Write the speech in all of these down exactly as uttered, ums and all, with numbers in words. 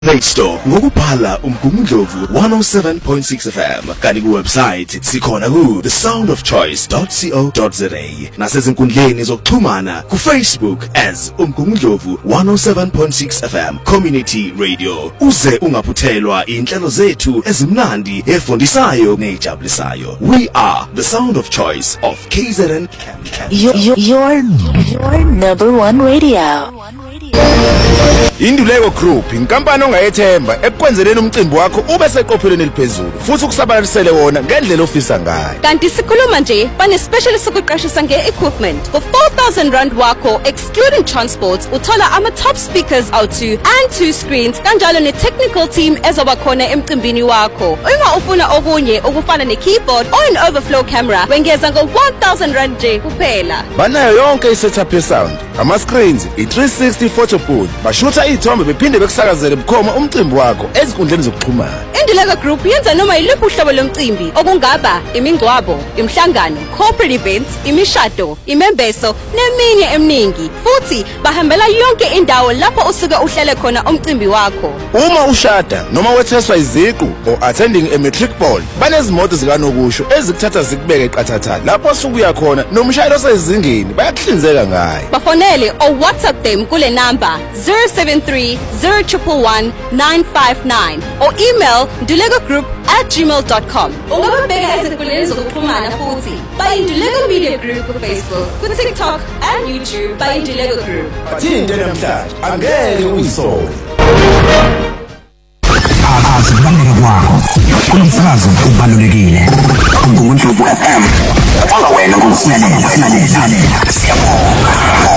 Play Store ngokubhala umgungundlovu one oh seven point six F M kanti ku website sikhona ku the sound of choice dot co dot za nasezinkundleni zokuxhumana ku Facebook as umgungundlovu one oh seven point six F M Community Radio uze ungaphuthelwa inhlelo zethu ezimnandi efundisayo nejabulisayo. We are the sound of choice of K Z N your, your, your, your number one radio. Induleko Group inkampani ongayethemba ekwenzeleni umcimbi wakho ube seqophelweni eliphezulu futhi ukusabalalisele wona ngendlela ofisa ngayo. Kanti sikhuluma nje bane specialist sokuqashisa nge-equipment for four thousand rand wakho excluding transport uthola ama top speakers out two and two screens kanjalo ne-technical team ezoba khona emcimbini wakho. Uma ufuna okunye okufana ne-keyboard or an overflow camera wengeza ngo one thousand rand nje kuphela. Banayo yonke i-setup ye-sound, ama-screens, i-three sixty photo booth, bashutha ithombe bephinde bekusakazele bukhoma umcimbi wakho ezinkundleni zokuxhumana. Induleko Group yenza noma yiliphi uhlobo lomcimbi okungaba imingcwabo, imhlangano, corporate events, imishado, imembeso neminye eminingi futhi bahambela yonke indawo lapho usuke uhlele khona umcimbi wakho. Uma ushada noma wetheswa iziqu or attending a matric ball banezimoto zikanokusho ezikuthatha zikubeke eqathatha lapho usukuya khona nomshayeli osezingeni bayakuhlinzeka ngayo. Bafonele or WhatsApp them kule number zero seven three zero one one nine five nine or email ndulekogroup at gmail dot com. Ungababheka ezinkundleni zokuxhumana futhi by Nduleko Media Group ku Facebook, ku TikTok and YouTube by Nduleko Group. Bathinde namhlanje angeke uyisole. Asibaleka kwakho kumsakazo kubalulekile umgungundlovu F M anga wena ngomsiyalela lalela siyabonga.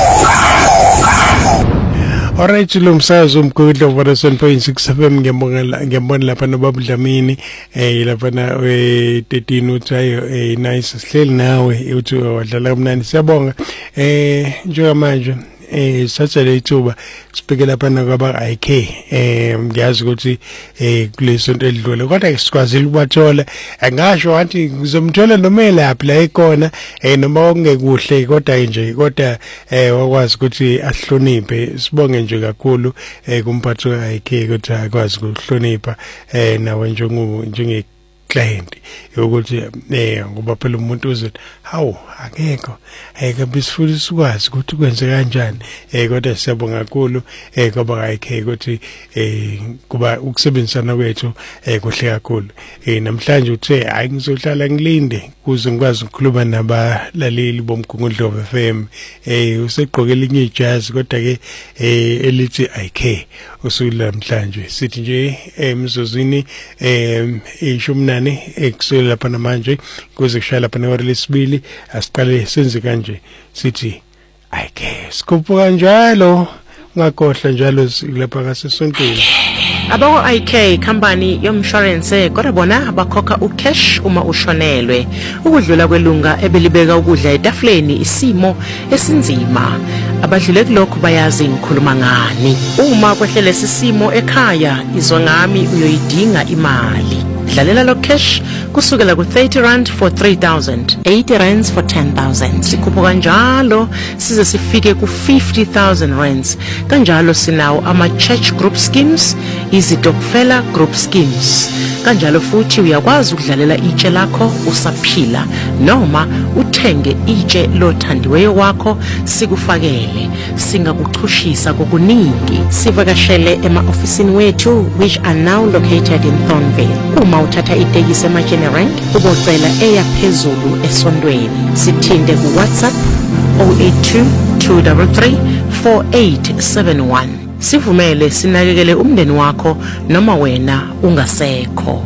Alright, lumsazo umgungundlovu one oh seven point six F M ngiyabonga ngiyabona lapha noBabudlamini eh lapha na thirteen uthayo eh nice sihleli nawe uthi wadlala kamnandi siyabonga eh njengamanje eh Saturday thuba sibheke lapha nakwaba I K eh ngiyazi ukuthi eh kulesonto elidlule kodwa sikwazile ukubathola angasho wathi ngizomthola noma elaphi la ikona eh noma okungekuhle kodwa nje kodwa eh wakwazi ukuthi ahloniphe sibonge nje kakhulu eh kumphathi wa I K ukuthi akwazi ukuhlonipha eh nawe njengu njenge client ukuthi eh ngoba phela umuntu uze hawu akekho ayeke bisifuna sikwazi ukuthi kwenze kanjani eh kodwa siyabonga kakhulu eh ngoba I K ukuthi eh kuba ukusebenzisana kwethu eh kuhle kakhulu eh namhlanje uthe hayi ngizohlala ngilinde kuze ngikwazi ukukhuluma nabalaleli bomgungundlovu F M eh useqhokela inye ijazi kodwa ke eh elithi I K usula namhlanje sithi nje emzozini eh ishumnani ekusela lapha namanje kuze kushaya lapha nehora lesibili asiqale senze kanje sithi I K sikupho kanjalo ngakhohla njalo lapha ngasesontweni. Abako I K company yomshwarense kodwa bona bakhokha ucash uma ushonelwe ukudlula kwelunga ebelibeka ukudla etafuleni isimo esinzima abadlule kulokho bayazi ngikhuluma ngani uma kwehlele sisimo ekhaya izwa ngami uyoyidinga imali dlalela lo cash kusukela ku thirty rand for three thousand, eighty rands for ten thousand. Sikhupho kanjalo size sifike ku fifty thousand rands. Kanjalo sinawo ama church group schemes, izitokfela group schemes. Kanjalo futhi uyakwazi ukudlalela itshe lakho usaphila noma uthenge itshe lothandiweyo wakho sikufakele singakuchushisa kokuningi. Sivakashele ema ofisini wethu which are now located in Thornville. Uma uthatha itekisi emaGenerank ubocela eyaphezulu esondweni sithinde ku WhatsApp zero eight two two three three four eight seven one. Sivumele sinakekele umndeni wakho noma wena ungasekho.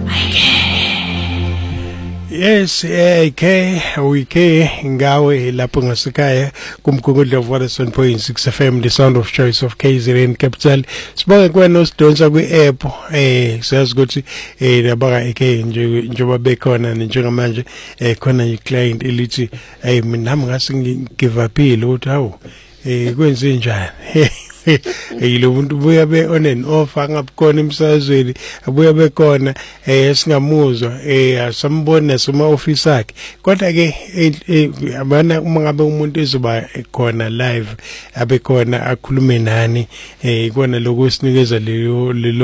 Yes, I K we K ngawe lapho ngasekhaya kumgungundlovu one oh seven point six F M the sound of choice of K Z N capital. Sibonge kwena osidonsa kwi-app eh siyazi ukuthi eh labaka I K nje njengoba bekhona njengamanje eh khona i-client elithi hey mina nami ngase ngigive upile ukuthi hawu eh kwenze njani yilo umuntu buya be on and off angabukhona emsazweni abuya bekhona eh singamuzwa eh asambona soma office akhe kodwa ke abana uma ngabe umuntu ezoba khona live abe khona akhulume nani eh ikona lokusinikeza lelo